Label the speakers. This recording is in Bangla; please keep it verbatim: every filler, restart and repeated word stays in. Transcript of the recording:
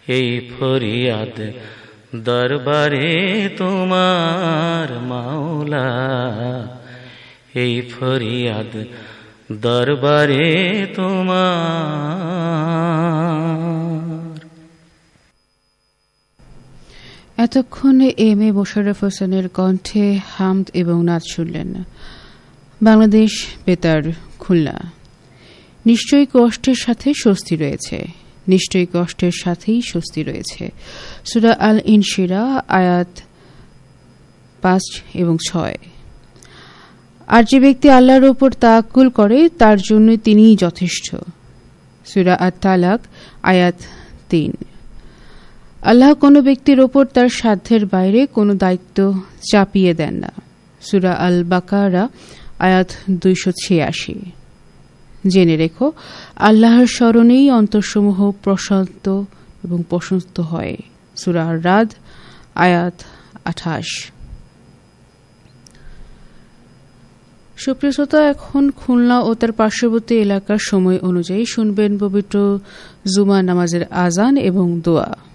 Speaker 1: এই ফরিয়াদ দরবারে তোমার মাওলা, এই ফরিয়াদ দরবারে তোমার।
Speaker 2: এতক্ষণে এম এ মোশাররফ হোসেনের কণ্ঠে হামদ এবং নাচ শুনলেন। বাংলাদেশ বেতার, খুলনা। নিশ্চয়ই কষ্টের সাথে স্বস্তি রয়েছে, নিশ্চয়ই কষ্টের সাথেই স্বস্তি রয়েছে। সূরা আল ইনশিরাহ আয়াত পাঁচ এবং ছয়। আর যে ব্যক্তি আল্লাহর উপর তাওয়াক্কুল করে তার জন্য তিনিই যথেষ্ট। সূরা আত-তালাক আয়াত তিন। আল্লাহ কোনো ব্যক্তির ওপর তার সাধ্যের বাইরে কোনো দায়িত্ব চাপিয়ে দেন না। সূরা আল বাকারা আয়াত দুইশো ছিয়াশি। জেনে রেখো, আল্লাহর স্মরণেই অন্তরসমূহ প্রশান্ত এবং প্রশস্ত হয়। সূরা আর-রাদ আয়াত আঠাশ। সুপ্রিয় শ্রোতা, এখন খুলনা ও তার পার্শ্ববর্তী এলাকার সময় অনুযায়ী শুনবেন পবিত্র জুমা নামাজের আজান এবং দোয়া।